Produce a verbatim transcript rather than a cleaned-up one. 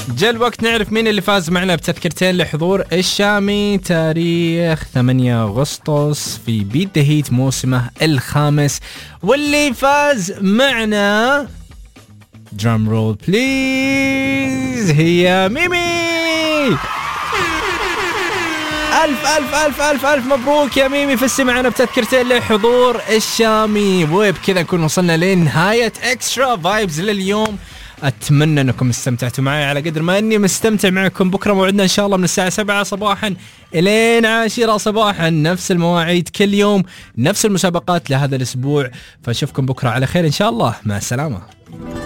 جاء الوقت نعرف مين اللي فاز معنا بتذكرتين لحضور الشامي تاريخ ثمانية أغسطس في بيت ذا هيت موسمه الخامس، واللي فاز معنا درام رول بليز هي ميمي. ألف ألف ألف ألف ألف مبروك يا ميمي، فزتي معنا بتذكرتين لحضور الشامي. وبكذا نكون وصلنا لنهاية اكسترا فايبز لليوم. أتمنى أنكم استمتعتوا معي على قدر ما أني مستمتع معكم. بكرة موعدنا إن شاء الله من الساعة سبعة صباحا إلين عاشرة صباحا، نفس المواعيد كل يوم، نفس المسابقات لهذا الأسبوع. فأشوفكم بكرة على خير إن شاء الله. مع السلامة.